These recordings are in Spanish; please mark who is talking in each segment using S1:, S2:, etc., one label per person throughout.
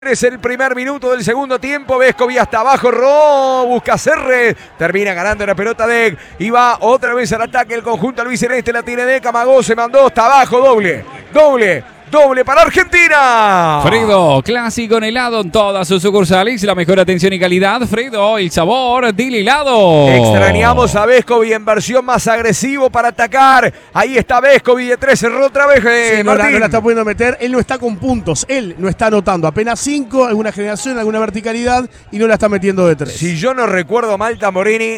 S1: Es el primer minuto del segundo tiempo. Vescovi hasta abajo, busca Serre, termina ganando la pelota Dec y va otra vez al ataque el conjunto albiceleste. La tiene Dec, amagó, se mandó hasta abajo, doble para Argentina.
S2: Fredo, clásico en helado en todas sus sucursales. La mejor atención y calidad. Fredo, el sabor del helado.
S1: Extrañamos a Vescovi en versión más agresivo para atacar. Ahí está Vescovi de 3, cerró otra vez.
S3: Sí, no la está pudiendo meter. Él no está con puntos. Él no está anotando. Apenas 5, alguna generación, alguna verticalidad y no la está metiendo de 3.
S1: Si yo no recuerdo mal, Tamorini,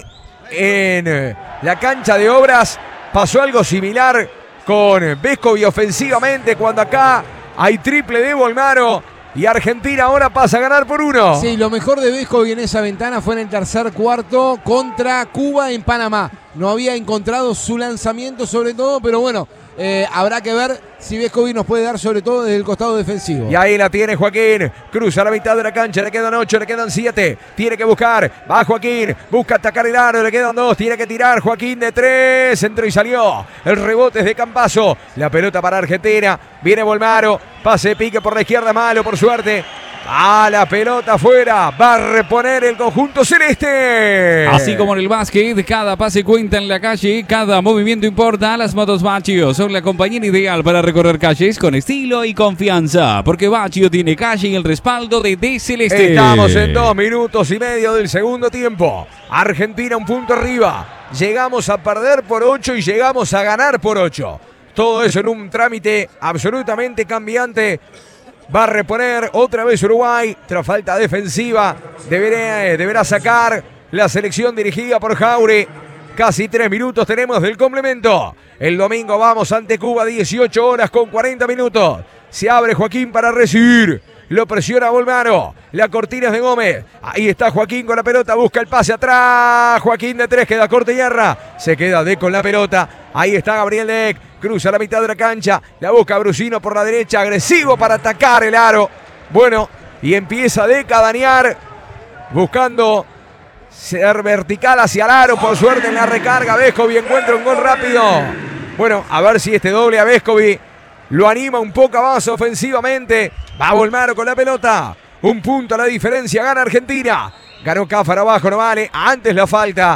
S1: en la cancha de Obras pasó algo similar con Vescovi ofensivamente, cuando acá hay triple de Bolmaro y Argentina ahora pasa a ganar por 1.
S4: Sí, lo mejor de Vescovi en esa ventana fue en el tercer cuarto contra Cuba en Panamá. No había encontrado su lanzamiento sobre todo, pero bueno, habrá que ver si Vescovi nos puede dar sobre todo desde el costado defensivo.
S1: Y ahí la tiene Joaquín, cruza la mitad de la cancha, le quedan 8, le quedan 7, tiene que buscar, va Joaquín, busca atacar el aro, le quedan 2, tiene que tirar Joaquín de 3, entró y salió, el rebote es de Campazzo, la pelota para Argentina, viene Bolmaro, pase pique por la izquierda, malo por suerte. La pelota afuera, va a reponer el conjunto celeste.
S2: Así como en el básquet, cada pase cuenta en la calle, cada movimiento importa. Las motos Baccio son la compañía ideal para recorrer calles con estilo y confianza, porque Baccio tiene calle y el respaldo de Celeste.
S1: Estamos en 2 minutos y medio del segundo tiempo. Argentina un punto arriba. Llegamos a perder por 8 y llegamos a ganar por 8. Todo eso en un trámite absolutamente cambiante. Va a reponer otra vez Uruguay tras falta defensiva. Deberá sacar la selección dirigida por Jauri. Casi 3 minutos tenemos del complemento. El domingo vamos ante Cuba, 18 horas con 40 minutos. Se abre Joaquín para recibir. Lo presiona Bolmaro. La cortina es de Gómez. Ahí está Joaquín con la pelota. Busca el pase atrás. Joaquín de 3. Queda corte y erra. Se queda Dec con la pelota. Ahí está Gabriel Dec. Cruza la mitad de la cancha. La busca Brusino por la derecha. Agresivo para atacar el aro. Bueno, y empieza Dec a dañar. Buscando ser vertical hacia el aro. Por suerte en la recarga. Vescovi encuentra un gol rápido. Bueno, a ver si este doble a Vescovi lo anima un poco más ofensivamente. Va Bolmaro con la pelota. Un punto a la diferencia. Gana Argentina. Ganó Cáfaro abajo, no vale. Antes la falta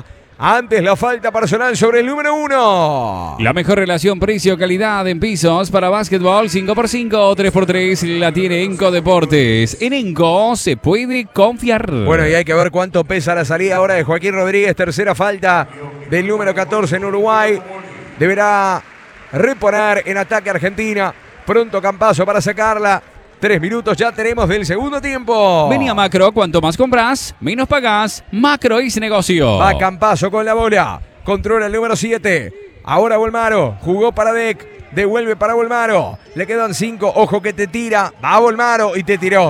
S1: personal sobre el número 1.
S2: La mejor relación precio-calidad en pisos para básquetbol, 5x5 o 3x3 la tiene Enco Deportes. En Enco se puede confiar.
S1: Bueno, y hay que ver cuánto pesa la salida ahora de Joaquín Rodríguez. Tercera falta del número 14 en Uruguay. Deberá reponer en ataque Argentina. Pronto Campazzo para sacarla. 3 minutos ya tenemos del segundo tiempo.
S2: Vení a Macro, cuanto más compras, menos pagás. Macro es negocio.
S1: Va Campazzo con la bola. Controla el número 7. Ahora Bolmaro. Jugó para Dec. Devuelve para Bolmaro. Le quedan 5. Ojo que te tira. Va Bolmaro y te tiró.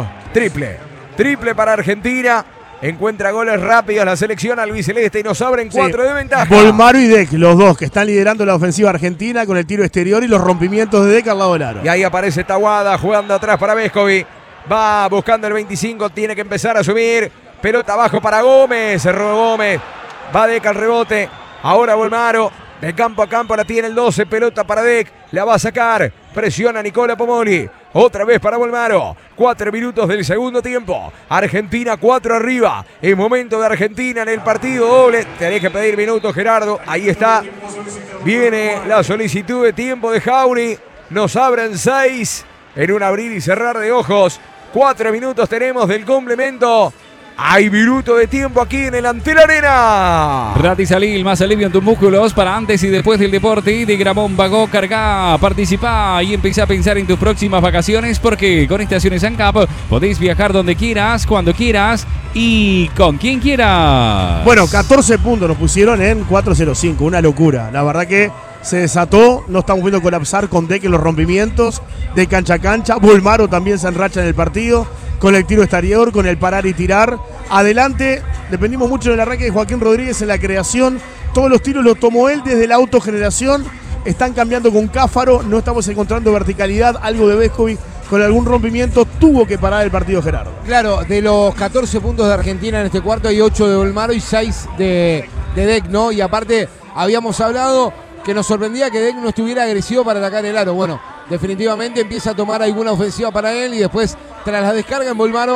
S1: Triple para Argentina. Encuentra goles rápidos la selección albiceleste y nos abren 4 de ventaja.
S3: Bolmaro y Dec, los dos que están liderando la ofensiva argentina con el tiro exterior y los rompimientos de Dec al lado del aro.
S1: Y ahí aparece Tahuada jugando atrás para Vescovi. Va buscando el 25, tiene que empezar a subir. Pelota abajo para Gómez, cerró Gómez. Va Dec al rebote. Ahora Bolmaro. De campo a campo la tiene el 12, pelota para Dec. La va a sacar. Presiona Nicola Pomoli. Otra vez para Bolmaro. 4 minutos del segundo tiempo. Argentina 4 arriba. Es momento de Argentina en el partido doble. Tenés que pedir minutos, Gerardo. Ahí está. Viene la solicitud de tiempo de Jauri. Nos abren 6 en un abrir y cerrar de ojos. 4 minutos tenemos del complemento. Hay minuto de tiempo aquí en el Antel Arena.
S2: Ratisalil, más alivio en tus músculos para antes y después del deporte. De Gramón Vago, carga, participá y empezá a pensar en tus próximas vacaciones, porque con Estaciones ANCAP podéis viajar donde quieras, cuando quieras y con quien quieras.
S3: Bueno, 14 puntos nos pusieron en 4-0-5, una locura. La verdad que se desató, no estamos viendo colapsar con Dec en los rompimientos de cancha a cancha. Bolmaro también se enracha en el partido, con el tiro exterior, con el parar y tirar. Adelante, dependimos mucho del arranque de Joaquín Rodríguez en la creación. Todos los tiros los tomó él desde la autogeneración. Están cambiando con Cáfaro, no estamos encontrando verticalidad. Algo de Vescovi con algún rompimiento tuvo que parar el partido, Gerardo.
S4: Claro, de los 14 puntos de Argentina en este cuarto hay 8 de Bolmaro y 6 de Dec, ¿no? Y aparte habíamos hablado que nos sorprendía que Dec no estuviera agresivo para atacar el aro. Bueno, definitivamente empieza a tomar alguna ofensiva para él y después tras la descarga en Bolmaro